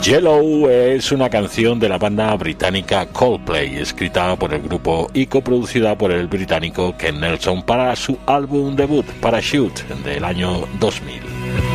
Yellow es una canción de la banda británica Coldplay, escrita por el grupo y coproducida por el británico Ken Nelson para su álbum debut Parachute del año 2000.